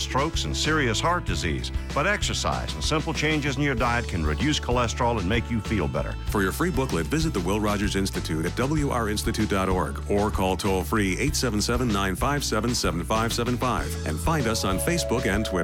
strokes, and serious heart disease. But exercise and simple changes in your diet can reduce cholesterol and make you feel better. For your free booklet, visit the Will Rogers Institute at wrinstitute.org or call toll-free 877-957-7575 and find us on Facebook and Twitter.